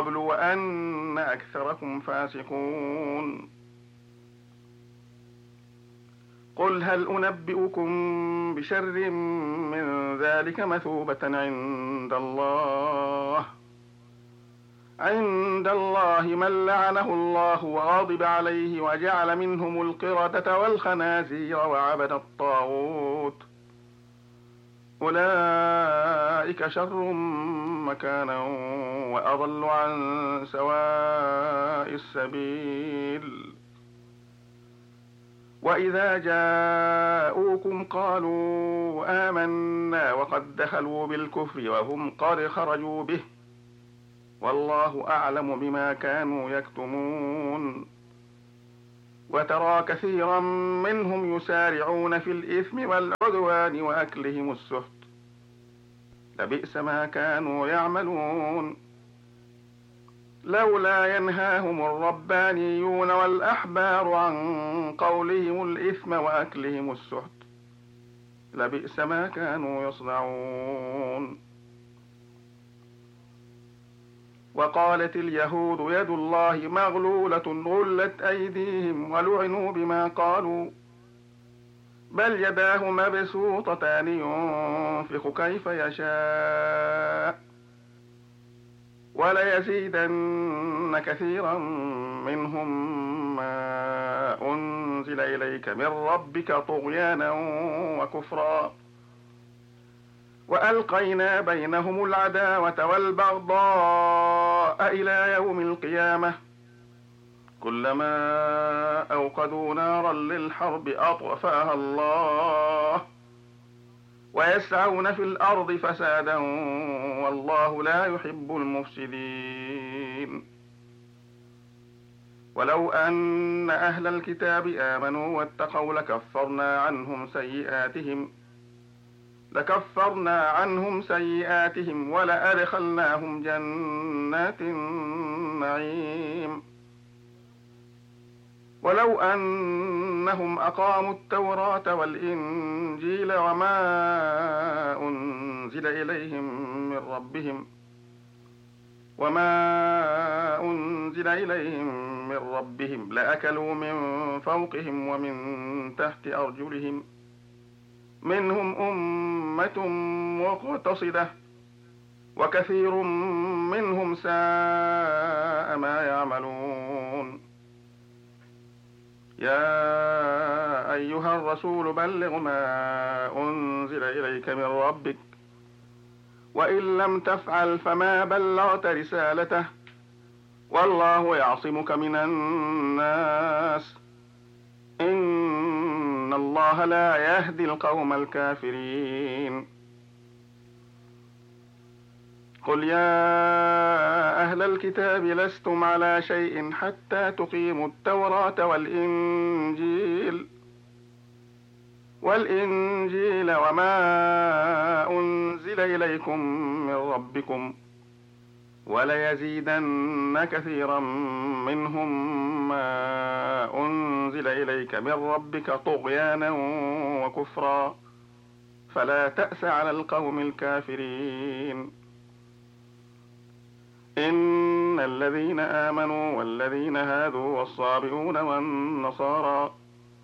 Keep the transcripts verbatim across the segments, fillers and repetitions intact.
قبل وأن أكثركم فاسقون. قل هل أنبئكم بشر من ذلك مثوبة عند الله عند الله من لعنه الله وغضب عليه وجعل منهم القردة والخنازير وعبد الطاغوت أولئك شر مكانا وأضل عن سواء السبيل. وإذا جاءوكم قالوا آمنا وقد دخلوا بالكفر وهم قد خرجوا به والله أعلم بما كانوا يكتمون. وترى كثيرا منهم يسارعون في الإثم والعدوان وأكلهم السحت لبئس ما كانوا يعملون. لولا ينهاهم الربانيون والأحبار عن قولهم الإثم وأكلهم السحت لبئس ما كانوا يصنعون. وقالت اليهود يد الله مغلولة غلت أيديهم ولعنوا بما قالوا بل يداه مبسوطتان ينفق كيف يشاء وليزيدن كثيرا منهم ما أنزل إليك من ربك طغيانا وكفرا وألقينا بينهم العداوة والبغضاء إلى يوم القيامة كلما أوقدوا نارا للحرب أطفأها الله ويسعون في الأرض فسادا والله لا يحب المفسدين. ولو أن أهل الكتاب آمنوا واتقوا لكفرنا عنهم سيئاتهم لكفرنا عنهم سيئاتهم ولأدخلناهم جنات النعيم. ولو أنهم أقاموا التوراة والإنجيل وما أنزل إليهم من ربهم وما أنزل إليهم من ربهم لأكلوا من فوقهم ومن تحت أرجلهم منهم أمة مقتصدة وكثير منهم ساء ما يعملون. يا أيها الرسول بلغ ما أنزل إليك من ربك وإن لم تفعل فما بلغت رسالته والله يعصمك من الناس إن الله لا يهدي القوم الكافرين. قل يا أهل الكتاب لستم على شيء حتى تقيموا التوراة والإنجيل والإنجيل وما أنزل إليكم من ربكم وليزيدن كثيرا منهم ما أنزل إليك من ربك طغيانا وكفرا فلا تأس على القوم الكافرين. إن الذين آمنوا والذين هادوا والصابئون والنصارى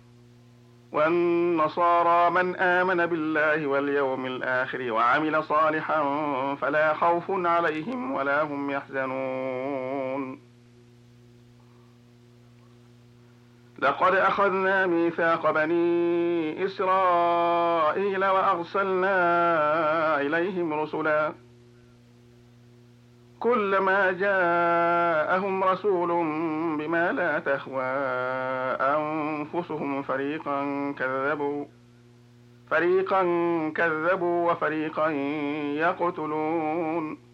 والنصارى من آمن بالله واليوم الآخر وعمل صالحا فلا خوف عليهم ولا هم يحزنون. لقد أخذنا ميثاق بني إسرائيل وأرسلنا إليهم رسلا كلما جاءهم رسول بما لا تهوى أنفسهم فريقا كذبوا فريقا كذبوا وفريقا يقتلون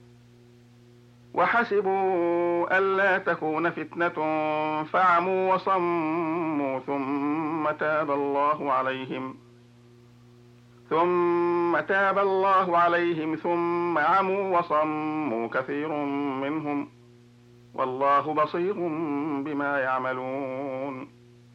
وحسبوا ألا تكون فتنة فعموا وصموا ثم تاب الله عليهم ثم تاب الله عليهم ثم عموا وصموا كثير منهم والله بصير بما يعملون.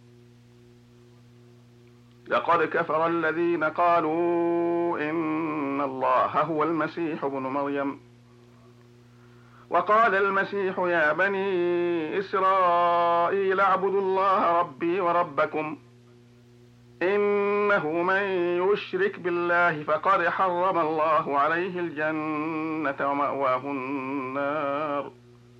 لقد كفر الذين قالوا إن الله هو المسيح ابن مريم وقال المسيح يا بني إسرائيل اعبدوا الله ربي وربكم إنه من يشرك بالله فقد حرم الله عليه الجنة ومأواه النار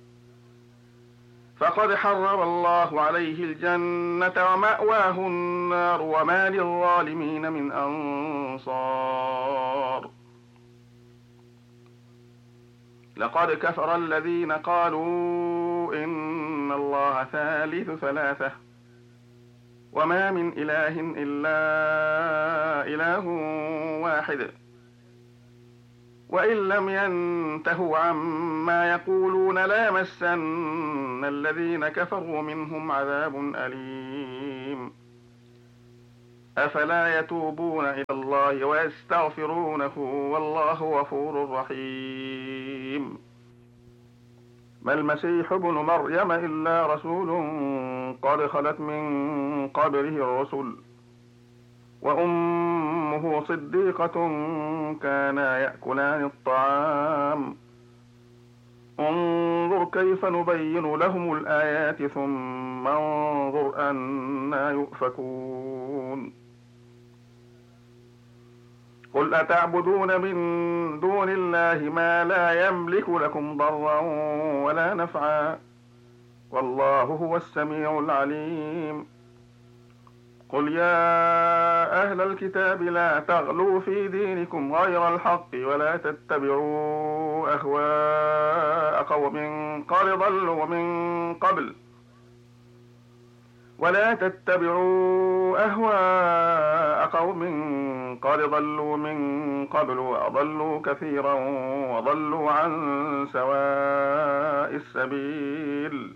فقد حرم الله عليه الجنة ومأواه النار وما للظالمين من أنصار. لقد كفر الذين قالوا إن الله ثالث ثلاثة وما من إله إلا إله واحد وإن لم ينتهوا عما يقولون ليمسن الذين كفروا منهم عذاب أليم. أفلا يتوبون إلى الله ويستغفرونه والله غفور رحيم. ما المسيح ابن مريم إلا رسول قد خلت من قبله الرسل وأمه صديقة كانا يأكلان الطعام انظر كيف نبين لهم الآيات ثم انظر أنى يؤفكون. قل أتعبدون من دون الله ما لا يملك لكم ضرا ولا نفعا والله هو السميع العليم. قل يا أهل الكتاب لا تغلوا في دينكم غير الحق ولا تتبعوا أهواء قوم قد ضلوا من قبل ولا تتبعوا أهواء قوم قد ضلوا من قبل وأضلوا كثيرا وضلوا عن سواء السبيل.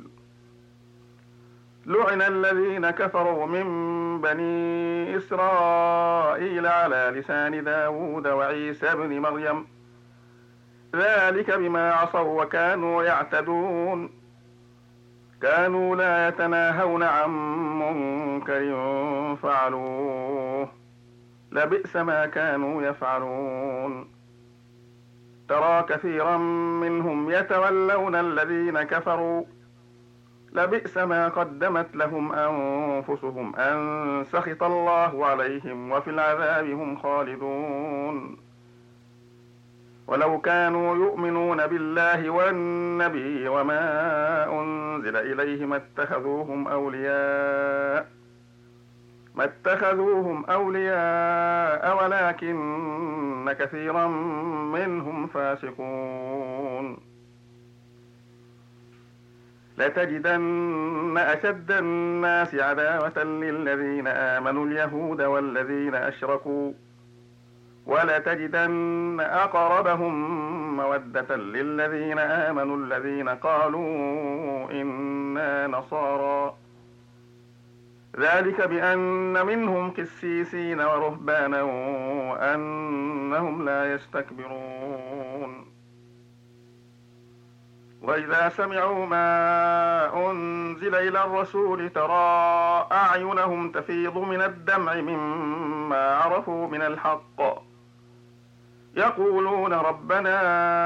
لعن الذين كفروا من بني إسرائيل على لسان داود وعيسى بن مريم ذلك بما عصوا وكانوا يعتدون كانوا لا يتناهون عن منكر فعلوه لبئس ما كانوا يفعلون. ترى كثيرا منهم يتولون الذين كفروا لبئس ما قدمت لهم أنفسهم أن سخط الله عليهم وفي العذاب هم خالدون. ولو كانوا يؤمنون بالله والنبي وما أنزل إليه ما اتخذوهم أولياء ما اتخذوهم أولياء ولكن كثيرا منهم فاسقون. لتجدن أشد الناس عداوة للذين آمنوا اليهود والذين أشركوا ولتجدن أقربهم مودة للذين آمنوا الذين قالوا إنا نصارى ذلك بأن منهم قسيسين ورهبانا وأنهم لا يستكبرون. وإذا سمعوا ما أنزل إلى الرسول ترى أعينهم تفيض من الدمع مما عرفوا من الحق يقولون ربنا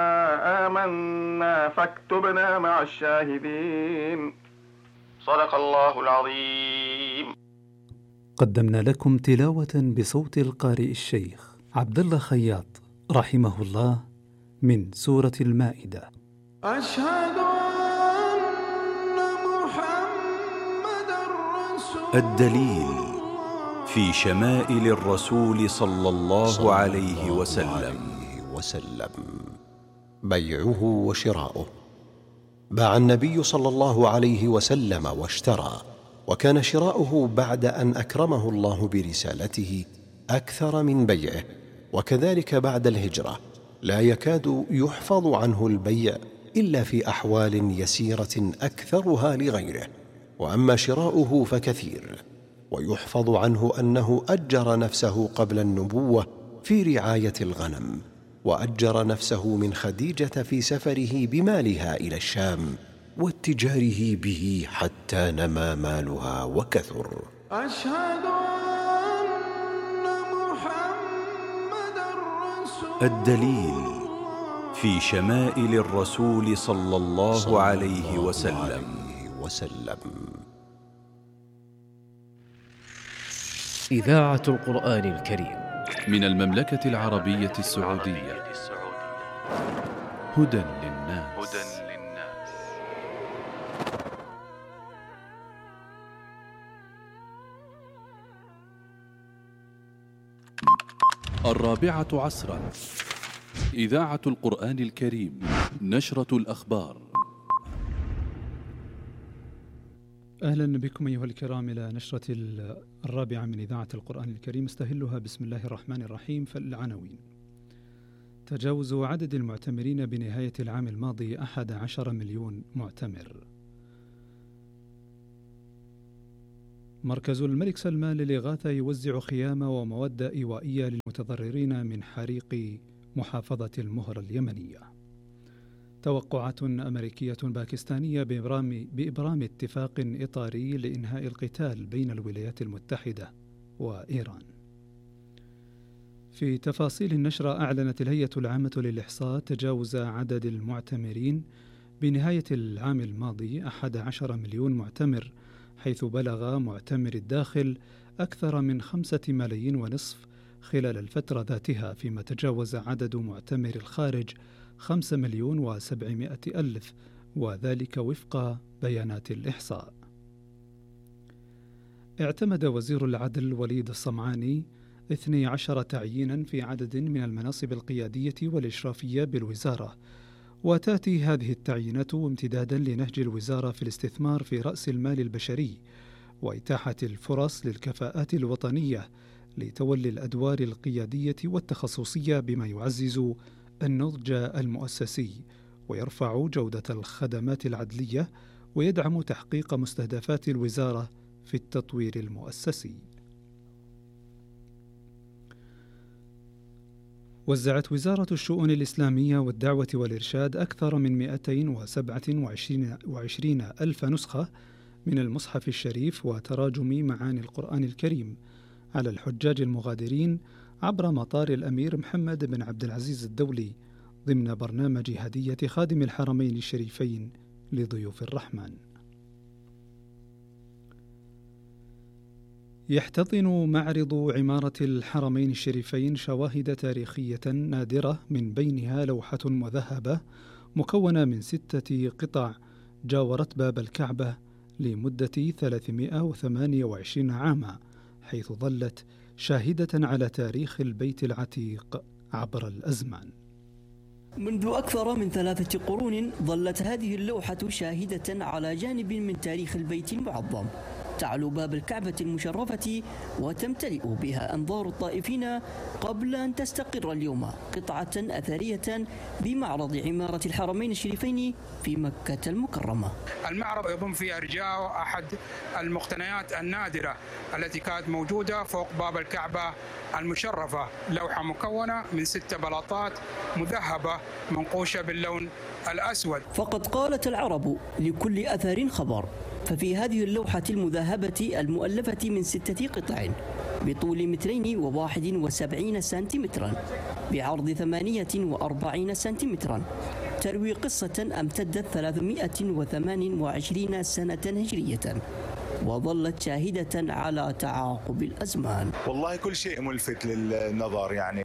آمنا فاكتبنا مع الشاهدين. صدق الله العظيم. قدمنا لكم تلاوة بصوت القارئ الشيخ عبد الله خياط رحمه الله من سورة المائدة. أشهد أن محمد رسول الدليل في شمائل الرسول صلى الله عليه وسلم. وسلم بيعه وشراؤه. باع النبي صلى الله عليه وسلم واشترى، وكان شراؤه بعد أن أكرمه الله برسالته أكثر من بيعه، وكذلك بعد الهجرة لا يكاد يحفظ عنه البيع إلا في أحوال يسيرة أكثرها لغيره. وأما شراؤه فكثير، ويحفظ عنه أنه أجر نفسه قبل النبوة في رعاية الغنم، وأجر نفسه من خديجة في سفره بمالها إلى الشام واتجاره به حتى نما مالها وكثر. أشهد أن محمد رسول الدليل في شمائل الرسول صلى الله عليه وسلم. إذاعة القرآن الكريم من المملكة العربية السعودية. هدى للناس. الرابعة عصرا. إذاعة القرآن الكريم. نشرة الأخبار. أهلا بكم أيها الكرام إلى نشرة الرابعة من إذاعة القرآن الكريم، استهلها بسم الله الرحمن الرحيم. فالعناوين: تجاوز عدد المعتمرين بنهاية العام الماضي أحد عشر مليون معتمر. مركز الملك سلمان للإغاثة يوزع خيام ومواد إيوائية للمتضررين من حريق محافظة المهر اليمنية. توقعات أمريكية باكستانية بإبرام, بإبرام اتفاق إطاري لإنهاء القتال بين الولايات المتحدة وإيران. في تفاصيل النشرة، أعلنت الهيئة العامة للإحصاء تجاوز عدد المعتمرين بنهاية العام الماضي أحد عشر مليون معتمر، حيث بلغ معتمر الداخل أكثر من خمسة ملايين ونصف خلال الفترة ذاتها، فيما تجاوز عدد معتمر الخارج خمسة مليون وسبعمائة ألف، وذلك وفق بيانات الإحصاء. اعتمد وزير العدل وليد الصمعاني اثني عشر تعيينا في عدد من المناصب القيادية والإشرافية بالوزارة، وتأتي هذه التعيينات امتدادا لنهج الوزارة في الاستثمار في رأس المال البشري وإتاحة الفرص للكفاءات الوطنية لتولي الأدوار القيادية والتخصصية، بما يعزز النضج المؤسسي ويرفع جودة الخدمات العدلية ويدعم تحقيق مستهدفات الوزارة في التطوير المؤسسي. وزعت وزارة الشؤون الإسلامية والدعوة والإرشاد أكثر من مئتين وسبعة وعشرين ألف نسخة من المصحف الشريف وتراجم معاني القرآن الكريم على الحجاج المغادرين عبر مطار الأمير محمد بن عبد العزيز الدولي ضمن برنامج هدية خادم الحرمين الشريفين لضيوف الرحمن. يحتضن معرض عمارة الحرمين الشريفين شواهد تاريخية نادرة، من بينها لوحة مذهبة مكونة من ستة قطع جاورت باب الكعبة لمدة ثلاثمائة وثمانية وعشرين عاما، حيث ظلت شاهدة على تاريخ البيت العتيق عبر الأزمان. منذ أكثر من ثلاثة قرون ظلت هذه اللوحة شاهدة على جانب من تاريخ البيت المعظم، تعلو باب الكعبة المشرفة وتمتلئ بها أنظار الطائفين قبل أن تستقر اليوم قطعة أثرية بمعرض عمارة الحرمين الشريفين في مكة المكرمة. المعرض يضم في أرجاء أحد المقتنيات النادرة التي كانت موجودة فوق باب الكعبة المشرفة، لوحة مكونة من ست بلاطات مذهبة منقوشة باللون الأسود. فقد قالت العرب لكل أثر خبر، ففي هذه اللوحة المذهبة المؤلفة من ستة قطع بطول مترين وواحد وسبعين سنتيمترا بعرض ثمانية وأربعين سنتيمترا تروي قصة امتدت ثلاثمائة وثمانية وعشرين سنة هجرية، وظلت شاهدة على تعاقب الأزمان. والله كل شيء ملفت للنظر، يعني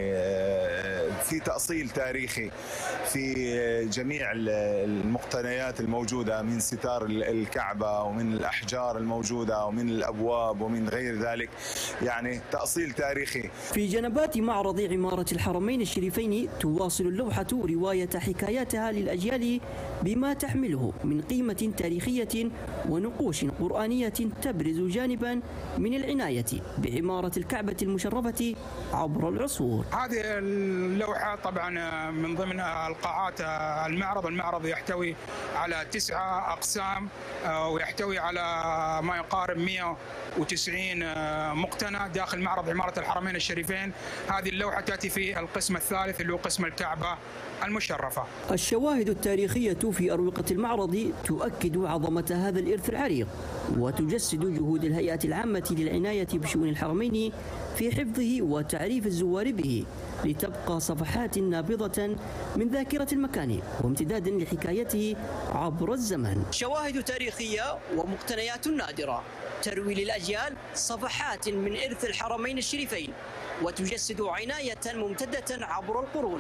في تأصيل تاريخي في جميع المقتنيات الموجودة من ستار الكعبة ومن الأحجار الموجودة ومن الأبواب ومن غير ذلك، يعني تأصيل تاريخي. في جنبات معرض عمارة الحرمين الشريفين تواصل اللوحة رواية حكاياتها للأجيال بما تحمله من قيمة تاريخية ونقوش قرآنية تبرز جانبا من العناية بعمارة الكعبة المشرفة عبر العصور. هذه اللوحة طبعا من ضمن القاعات المعرض. المعرض يحتوي على تسعة أقسام ويحتوي على ما يقارب مئة وتسعين مقتنى داخل معرض عمارة الحرمين الشريفين. هذه اللوحة تأتي في القسم الثالث اللي هو قسم الكعبة المشرفة. الشواهد التاريخية في أروقة المعرض تؤكد عظمة هذا الإرث العريق، وتجسد جهود الهيئة العامة للعناية بشؤون الحرمين في حفظه وتعريف الزوار به، لتبقى صفحات نابضة من ذاكرة المكان وامتدادا لحكايته عبر الزمن. شواهد تاريخية ومقتنيات نادرة تروي للأجيال صفحات من إرث الحرمين الشريفين، وتجسد عناية ممتدة عبر القرون.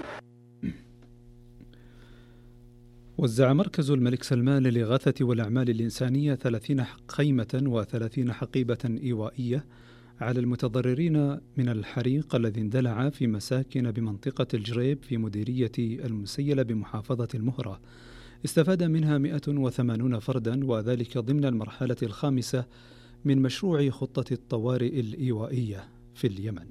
وزع مركز الملك سلمان للإغاثة والأعمال الإنسانية ثلاثين خيمة وثلاثين حقيبة إيوائية على المتضررين من الحريق الذي اندلع في مساكن بمنطقة الجريب في مديرية المسيلة بمحافظة المهرة. استفاد منها مئة وثمانون فردا، وذلك ضمن المرحلة الخامسة من مشروع خطة الطوارئ الإيوائية في اليمن.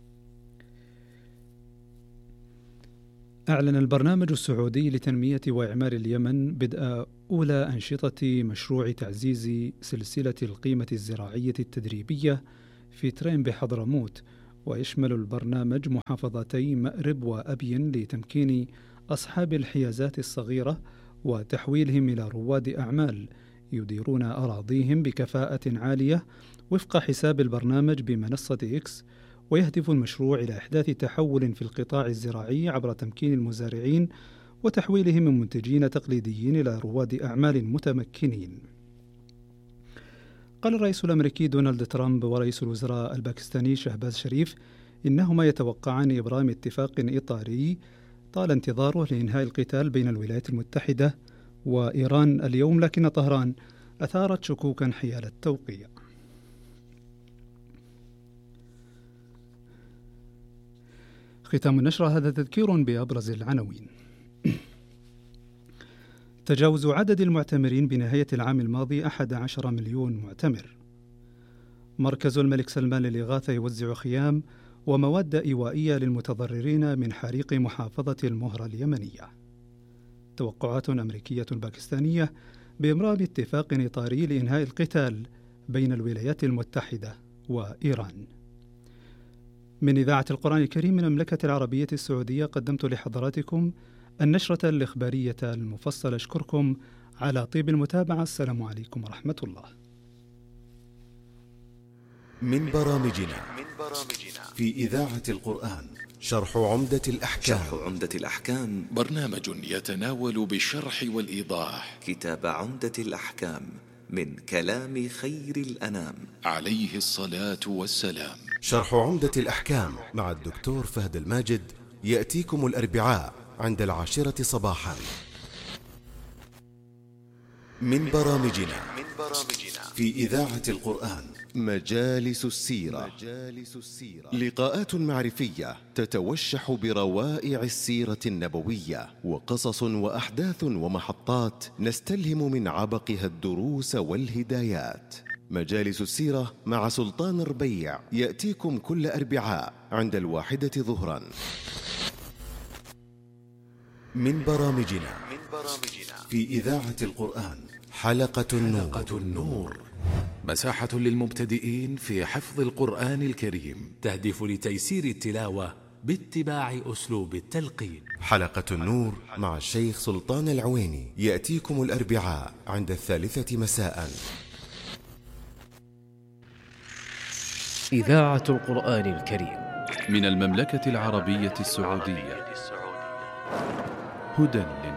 أعلن البرنامج السعودي لتنمية وإعمار اليمن بدء أولى أنشطة مشروع تعزيز سلسلة القيمة الزراعية التدريبية في ترين بحضرموت، ويشمل البرنامج محافظتي مأرب وأبين لتمكين أصحاب الحيازات الصغيرة وتحويلهم إلى رواد أعمال يديرون أراضيهم بكفاءة عالية وفق حساب البرنامج بمنصة إكس. ويهدف المشروع إلى إحداث تحول في القطاع الزراعي عبر تمكين المزارعين وتحويلهم من منتجين تقليديين إلى رواد أعمال متمكنين. قال الرئيس الأمريكي دونالد ترامب ورئيس الوزراء الباكستاني شهباز شريف إنهما يتوقعان إبرام اتفاق إطاري طال انتظاره لإنهاء القتال بين الولايات المتحدة وإيران اليوم، لكن طهران أثارت شكوكا حيال التوقيع. ختام النشرة، هذا تذكير بأبرز العناوين. تجاوز عدد المعتمرين بنهاية العام الماضي أحد عشر مليون معتمر. مركز الملك سلمان للإغاثة يوزع خيام ومواد إيوائية للمتضررين من حريق محافظة المهرة اليمنية. توقعات أمريكية باكستانية بإبرام اتفاق إطاري لإنهاء القتال بين الولايات المتحدة وإيران. من إذاعة القرآن الكريم من المملكة العربية السعودية قدمت لحضراتكم النشرة الإخبارية المفصلة. أشكركم على طيب المتابعة. السلام عليكم ورحمة الله. من برامجنا في إذاعة القرآن شرح عمدة الأحكام. شرح عمدة الأحكام برنامج يتناول بالشرح والإيضاح كتاب عمدة الأحكام من كلام خير الأنام عليه الصلاة والسلام. شرح عمدة الأحكام مع الدكتور فهد الماجد يأتيكم الأربعاء عند العاشرة صباحا. من برامجنا في إذاعة القرآن مجالس السيرة. لقاءات معرفية تتوشح بروائع السيرة النبوية وقصص وأحداث ومحطات نستلهم من عبقها الدروس والهدايات. مجالس السيرة مع سلطان الربيع يأتيكم كل أربعاء عند الواحدة ظهرا. من برامجنا في إذاعة القرآن حلقة النور. حلقة النور مساحة للمبتدئين في حفظ القرآن الكريم، تهدف لتيسير التلاوة باتباع أسلوب التلقين. حلقة النور مع الشيخ سلطان العويني يأتيكم الأربعاء عند الثالثة مساء. إذاعة القرآن الكريم من المملكة العربية السعودية، هدى